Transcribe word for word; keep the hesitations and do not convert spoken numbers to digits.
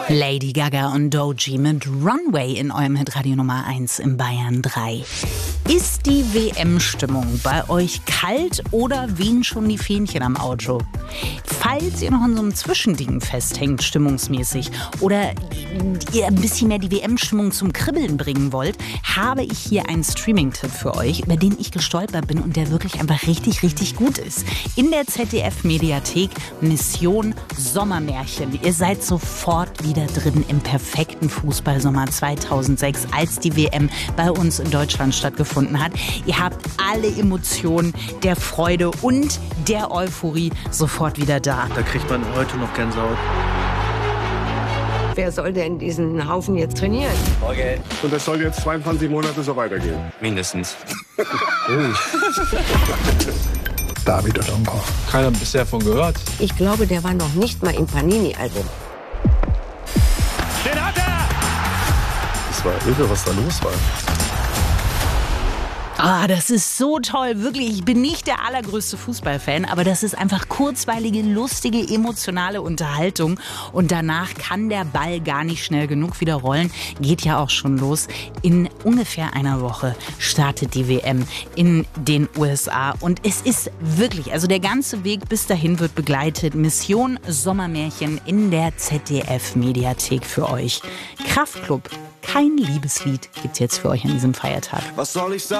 Lady Gaga und Doechii mit Runway in eurem Hitradio Nummer eins im Bayern drei. Ist die W M-Stimmung bei euch kalt oder wehen schon die Fähnchen am Auto? Falls ihr noch in so einem Zwischending festhängt, stimmungsmäßig, oder ihr ein bisschen mehr die W M-Stimmung zum Kribbeln bringen wollt, habe ich hier einen Streaming-Tipp für euch, über den ich gestolpert bin und der wirklich einfach richtig, richtig gut ist. In der Z D F-Mediathek Mission Sommermärchen. Ihr seid sofort wieder drin im perfekten Fußballsommer zweitausendsechs, als die W M bei uns in Deutschland stattgefunden hat. Ihr habt alle Emotionen der Freude und der Euphorie sofort wieder da. Da kriegt man heute noch Gänsehaut. Wer soll denn diesen Haufen jetzt trainieren? Okay. Und das soll jetzt zweiundzwanzig Monate so weitergehen. Mindestens. David Odonkor. Keiner bisher von gehört. Ich glaube, der war noch nicht mal im Panini-Album. Den hat er! Das war irre, was da los war. Ah, das ist so toll, wirklich. Ich bin nicht der allergrößte Fußballfan, aber das ist einfach kurzweilige, lustige, emotionale Unterhaltung. Und danach kann der Ball gar nicht schnell genug wieder rollen. Geht ja auch schon los. In ungefähr einer Woche startet die W M in den U S A. Und es ist wirklich, also der ganze Weg bis dahin wird begleitet. Mission Sommermärchen in der Z D F-Mediathek für euch. Kraftklub, kein Liebeslied gibt's jetzt für euch an diesem Feiertag. Was soll ich sagen?